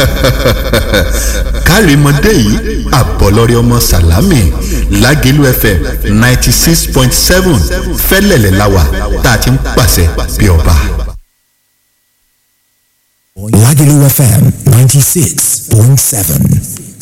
kárìmọ́dé yìí àbọ̀lọ́rẹ́ ọmọ sàlámì Lágẹ̀lú FM 96.7 fẹ́lẹ̀lẹ̀ láwà tá a ti ń pàṣẹ bí ọba. Lágẹ̀lú FM 96.7.